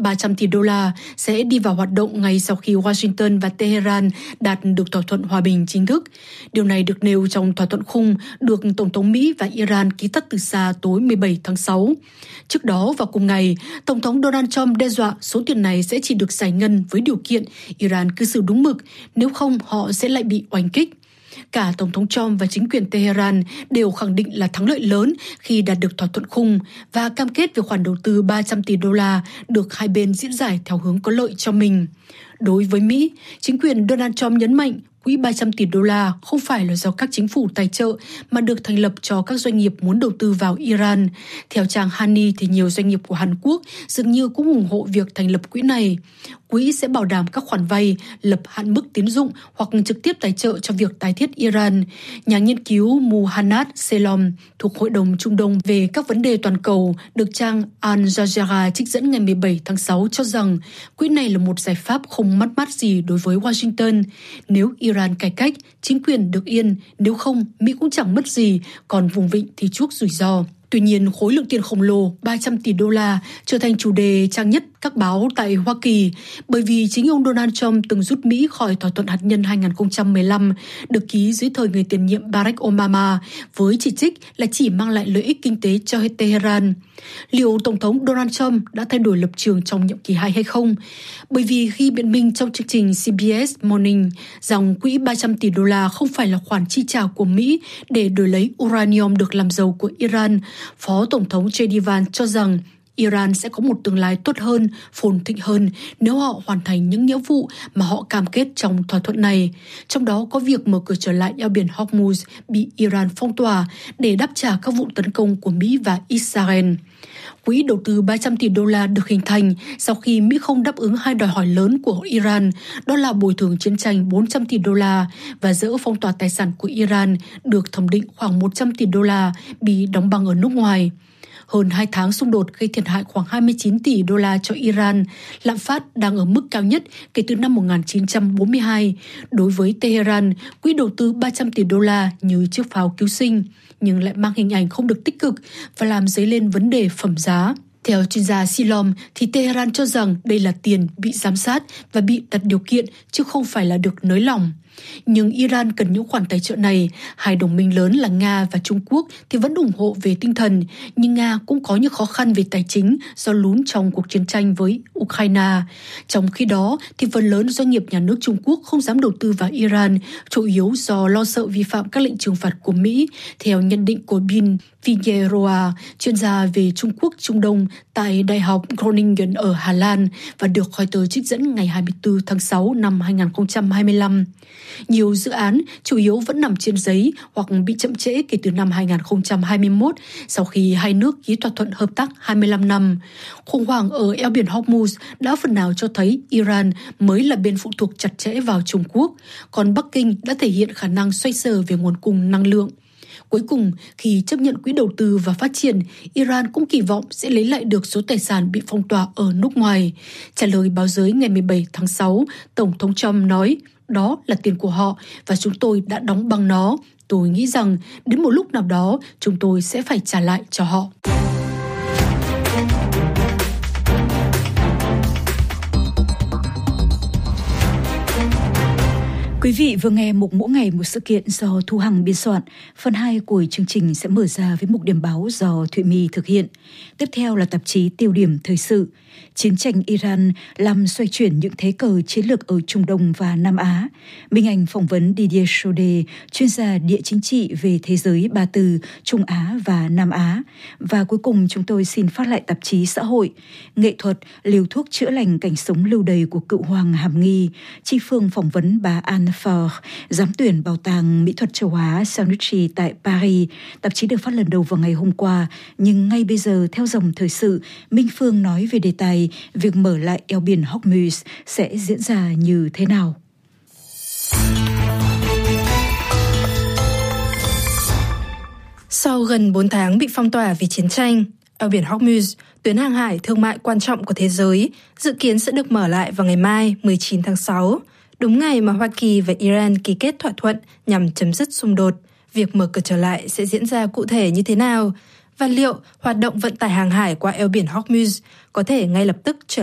300 tỷ đô la sẽ đi vào hoạt động ngay sau khi Washington và Tehran đạt được thỏa thuận hòa bình chính thức. Điều này được nêu trong thỏa thuận khung được Tổng thống Mỹ và Iran ký tắt từ xa tối 17 tháng 6. Trước đó vào cùng ngày, Tổng thống Donald Trump đe dọa số tiền này sẽ chỉ được giải ngân với điều kiện Iran cư xử đúng mực, nếu không họ sẽ lại bị oanh kích. Cả Tổng thống Trump và chính quyền Tehran đều khẳng định là thắng lợi lớn khi đạt được thỏa thuận khung và cam kết về khoản đầu tư 300 tỷ đô la được hai bên diễn giải theo hướng có lợi cho mình. Đối với Mỹ, chính quyền Donald Trump nhấn mạnh quỹ 300 tỷ đô la không phải là do các chính phủ tài trợ mà được thành lập cho các doanh nghiệp muốn đầu tư vào Iran. Theo trang Hany thì nhiều doanh nghiệp của Hàn Quốc dường như cũng ủng hộ việc thành lập quỹ này. Quỹ sẽ bảo đảm các khoản vay, lập hạn mức tín dụng hoặc trực tiếp tài trợ cho việc tái thiết Iran. Nhà nghiên cứu Muhannad Selom thuộc Hội đồng Trung Đông về các vấn đề toàn cầu được trang Al Jazeera trích dẫn ngày 17 tháng 6 cho rằng quỹ này là một giải pháp không mất mát gì đối với Washington. Nếu Iran cải cách, chính quyền được yên, nếu không, Mỹ cũng chẳng mất gì, còn vùng vịnh thì chuốc rủi ro. Tuy nhiên, khối lượng tiền khổng lồ 300 tỷ đô la trở thành chủ đề trang nhất các báo tại Hoa Kỳ bởi vì chính ông Donald Trump từng rút Mỹ khỏi thỏa thuận hạt nhân 2015 được ký dưới thời người tiền nhiệm Barack Obama với chỉ trích là chỉ mang lại lợi ích kinh tế cho Tehran. Liệu Tổng thống Donald Trump đã thay đổi lập trường trong nhiệm kỳ 2 hay không? Bởi vì khi biện minh trong chương trình CBS Morning rằng quỹ 300 tỷ đô la không phải là khoản chi trả của Mỹ để đổi lấy uranium được làm giàu của Iran, Phó Tổng thống JD Vance cho rằng Iran sẽ có một tương lai tốt hơn, phồn thịnh hơn nếu họ hoàn thành những nghĩa vụ mà họ cam kết trong thỏa thuận này. Trong đó có việc mở cửa trở lại eo biển Hormuz bị Iran phong tỏa để đáp trả các vụ tấn công của Mỹ và Israel. Quỹ đầu tư 300 tỷ đô la được hình thành sau khi Mỹ không đáp ứng hai đòi hỏi lớn của Iran, đó là bồi thường chiến tranh 400 tỷ đô la và dỡ phong tỏa tài sản của Iran được thẩm định khoảng 100 tỷ đô la bị đóng băng ở nước ngoài. Hơn 2 tháng xung đột gây thiệt hại khoảng 29 tỷ đô la cho Iran, lạm phát đang ở mức cao nhất kể từ năm 1942. Đối với Tehran, quỹ đầu tư 300 tỷ đô la như chiếc pháo cứu sinh, nhưng lại mang hình ảnh không được tích cực và làm dấy lên vấn đề phẩm giá. Theo chuyên gia Silom, thì Tehran cho rằng đây là tiền bị giám sát và bị đặt điều kiện chứ không phải là được nới lỏng. Nhưng Iran cần những khoản tài trợ này. Hai đồng minh lớn là Nga và Trung Quốc thì vẫn ủng hộ về tinh thần, nhưng Nga cũng có những khó khăn về tài chính do lún trong cuộc chiến tranh với Ukraine. Trong khi đó, thì phần lớn doanh nghiệp nhà nước Trung Quốc không dám đầu tư vào Iran, chủ yếu do lo sợ vi phạm các lệnh trừng phạt của Mỹ, theo nhận định của Bin Figueroa, chuyên gia về Trung Quốc Trung Đông tại Đại học Groningen ở Hà Lan và được Reuters trích dẫn ngày 24 tháng 6 năm 2025. Nhiều dự án chủ yếu vẫn nằm trên giấy hoặc bị chậm trễ kể từ năm 2021 sau khi hai nước ký thỏa thuận hợp tác 25 năm. Khủng hoảng ở eo biển Hormuz đã phần nào cho thấy Iran mới là bên phụ thuộc chặt chẽ vào Trung Quốc, còn Bắc Kinh đã thể hiện khả năng xoay sở về nguồn cung năng lượng. Cuối cùng, khi chấp nhận quỹ đầu tư và phát triển, Iran cũng kỳ vọng sẽ lấy lại được số tài sản bị phong tỏa ở nước ngoài. Trả lời báo giới ngày 17 tháng 6, Tổng thống Trump nói, đó là tiền của họ và chúng tôi đã đóng băng nó. Tôi nghĩ rằng đến một lúc nào đó chúng tôi sẽ phải trả lại cho họ. Quý vị vừa nghe mục Mỗi Ngày Một Sự Kiện do Thu Hằng biên soạn. Phần 2 của chương trình sẽ mở ra với mục điểm báo do Thụy My thực hiện. Tiếp theo là tạp chí Tiêu điểm Thời sự. Chiến tranh Iran làm xoay chuyển những thế cờ chiến lược ở Trung Đông và Nam Á. Minh Anh phỏng vấn Didier Chaudet, chuyên gia địa chính trị về thế giới ba tư, Trung Á và Nam Á. Và cuối cùng chúng tôi xin phát lại tạp chí Xã hội. Nghệ thuật, liều thuốc chữa lành cảnh sống lưu đày của cựu hoàng Hàm Nghi. Chi Phương phỏng vấn bà Anne Faure, giám tuyển Bảo tàng Mỹ thuật châu Á Saint-Lucie tại Paris. Tạp chí được phát lần đầu vào ngày hôm qua, nhưng ngay bây giờ theo dòng thời sự, Minh Phương nói về đề tài việc mở lại eo biển Hormuz sẽ diễn ra như thế nào. Sau gần 4 tháng bị phong tỏa vì chiến tranh, eo biển Hormuz, tuyến hàng hải thương mại quan trọng của thế giới, dự kiến sẽ được mở lại vào ngày mai 19 tháng 6, đúng ngày mà Hoa Kỳ và Iran ký kết thỏa thuận nhằm chấm dứt xung đột. Việc mở cửa trở lại sẽ diễn ra cụ thể như thế nào? Và liệu hoạt động vận tải hàng hải qua eo biển Hormuz có thể ngay lập tức trở